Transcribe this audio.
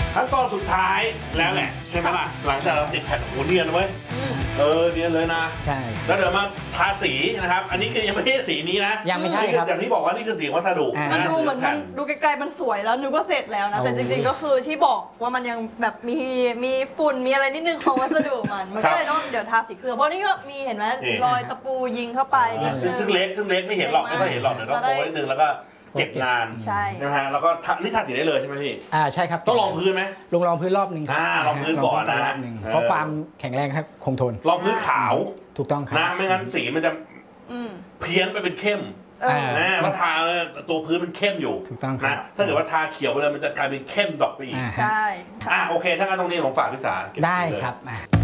ขั้นตอนสุดท้ายแล้วแหละใช่ไหมล่ะหลังจากเราติดแผ่นโอ้เนียนเว้ยเนียนเลยนะใช่แล้วเดี๋ยวมาทาสีนะครับอันนี้คือยังไม่ใช่สีนี้นะยังไม่ใช่ครับอย่างที่บอกว่านี่คือสีวัสดุมันดูเหมือนมันดูไกลๆมันสวยแล้วนึกว่าเสร็จแล้วนะแต่จริงๆก็คือที่บอกว่ามันยังแบบมีฝุ่นมีอะไรนิดนึงของวัสดุมันก็เลยต้องเดี๋ยวทาสีเคลือบเพราะนี่ก็มีเห็นไหมรอยตะปูยิงเข้าไปซึ่งเล็กไม่เห็นหรอกไม่ค่อยเห็นหรอกเดี๋ยวต้องโปรนิดนึงแล้วก็เก็บงานนะฮะแล้วก็นี่ทาสีได้เลยใช่ไหมพี่ใช่ครับต้องรองพื้นไหมรองพื้นรอบหนึ่งรองพื้นก่อนนะเพราะความแข็งแรงครับคงทนรองพื้นขาวถูกต้องครับนะไม่งั้นสีมันจะเพี้ยนไปเป็นเข้มมันทาตัวพื้นมันเข้มอยู่ถูกต้องครับถ้าเกิดว่าทาเขียวไปเลยมันจะกลายเป็นเข้มดอกไปอีกใช่โอเคถ้างั้นตรงนี้ผมฝากพี่สาได้ครับ